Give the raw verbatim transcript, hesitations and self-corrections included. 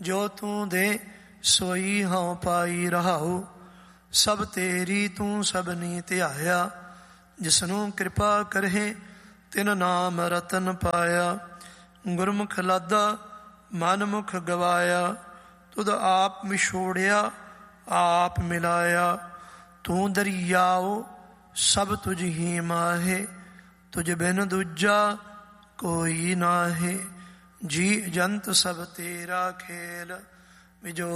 ਜੋ ਤੂੰ ਦੇ ਸੋਈ ਹਉ ਪਾਈ ਰਹਾਉ। ਸਭ ਤੇਰੀ ਤੂੰ ਸਭਨੀ ਧਿਆਇਆ। ਜਿਸਨੂੰ ਕਿਰਪਾ ਕਰਹਿ ਤਿਨ ਨਾਮ ਰਤਨ ਪਾਇਆ। ਗੁਰਮੁਖ ਲਾਦਾ ਮਨ ਮੁਖ ਗਵਾਇਆ। ਤੁਧ ਆਪ ਮਿਛੋੜਿਆ ਆਪ ਮਿਲਾਇਆ। ਤੂੰ ਦਰਿਆਓ ਸਭ ਤੁਝ ਹੀ ਮਾਹੇ। ਤੁਝ ਬਿਨ ਦੂਜਾ ਕੋਈ ਨਾਹੇ। ਜੀ ਜੰਤ ਸਭ ਤੇਰਾ ਖੇਲ। ਵਿਜੋ